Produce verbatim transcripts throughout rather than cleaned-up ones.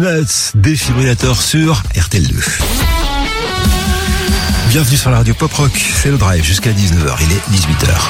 Chestnuts, défibrillateur sur R T L deux. Bienvenue sur la radio Pop Rock, c'est le Drive jusqu'à dix-neuf heures, il est dix-huit heures.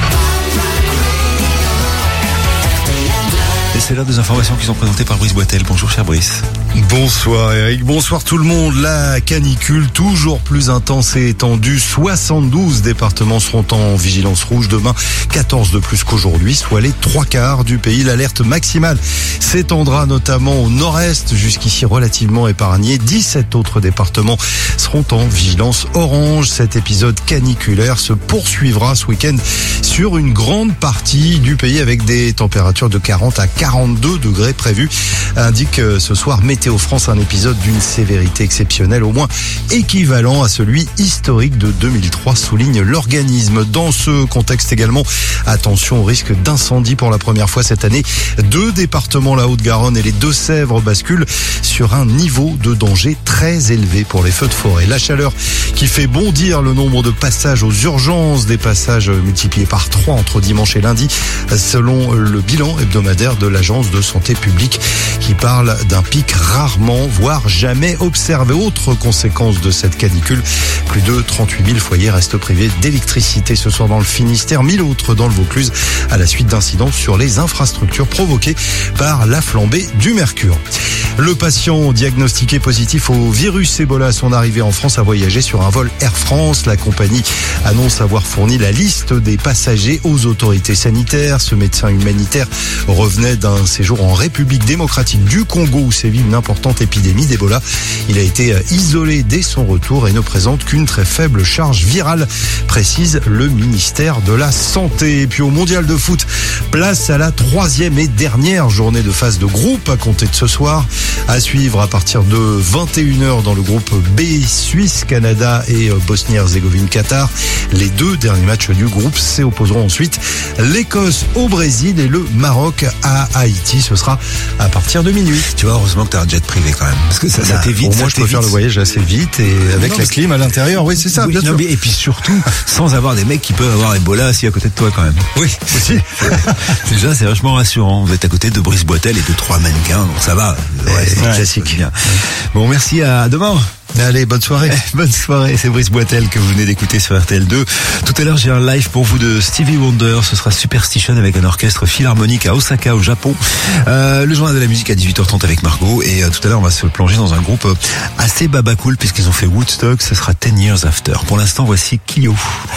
Et c'est l'heure des informations qui sont présentées par Brice Boitel. Bonjour cher Brice. Bonsoir Eric, bonsoir tout le monde. La canicule toujours plus intense et étendue. soixante-douze départements seront en vigilance rouge demain, quatorze de plus qu'aujourd'hui, soit les trois quarts du pays. L'alerte maximale s'étendra notamment au nord-est, jusqu'ici relativement épargné. dix-sept autres départements seront en vigilance orange. Cet épisode caniculaire se poursuivra ce week-end sur une grande partie du pays avec des températures de quarante à quarante-deux degrés prévues, indique ce soir Météo France, un épisode d'une sévérité exceptionnelle, au moins équivalent à celui historique de deux mille trois, souligne l'organisme. Dans ce contexte également, attention au risque d'incendie pour la première fois cette année. Deux départements, la Haute-Garonne et les Deux-Sèvres, basculent sur un niveau de danger très élevé pour les feux de forêt. La chaleur qui fait bondir le nombre de passages aux urgences, des passages multipliés par trois entre dimanche et lundi, selon le bilan hebdomadaire de l'Agence de santé publique, qui parle d'un pic rarement, voire jamais observé. Autre conséquence de cette canicule, plus de trente-huit mille foyers restent privés d'électricité ce soir dans le Finistère, mille autres dans le Vaucluse, à la suite d'incidents sur les infrastructures provoqués par la flambée du mercure. Le patient diagnostiqué positif au virus Ebola à son arrivée en France a voyagé sur un vol Air France. La compagnie annonce avoir fourni la liste des passagers aux autorités sanitaires. Ce médecin humanitaire revenait d'un séjour en République démocratique du Congo où sévit une importante épidémie d'Ebola. Il a été isolé dès son retour et ne présente qu'une très faible charge virale, précise le ministère de la Santé. Et puis au mondial de foot, place à la troisième et dernière journée de phase de groupe à compter de ce soir. À suivre à partir de vingt et une heures dans le groupe B, Suisse, Canada et Bosnie-Herzégovine, Qatar. Les deux derniers matchs du groupe C opposeront ensuite l'Écosse au Brésil et le Maroc à Haïti. Ce sera à partir de minuit. Tu vois, heureusement que tu as un jet privé quand même. Parce que ça, ça t'évite. Moi, je peux faire le voyage assez vite et avec non, la clim à l'intérieur. Oui, c'est ça, oui, bien non, sûr. Mais, et puis surtout, sans avoir des mecs qui peuvent avoir Ebola assis à côté de toi quand même. Oui, aussi. Déjà, c'est vachement rassurant. Vous êtes à côté de Brice Boitel et de trois mannequins, donc ça va. Ouais, c'est ouais, classique. Bien. Bon, merci, à demain. Allez, bonne soirée. Bonne soirée, c'est Brice Boitel que vous venez d'écouter sur R T L deux. Tout à l'heure, j'ai un live pour vous de Stevie Wonder. Ce sera Superstition avec un orchestre philharmonique à Osaka, au Japon. Euh, le journal de la musique à dix-huit heures trente avec Margot. Et euh, tout à l'heure, on va se plonger dans un groupe assez baba cool puisqu'ils ont fait Woodstock. Ce sera Ten Years After. Pour l'instant, voici Kyo.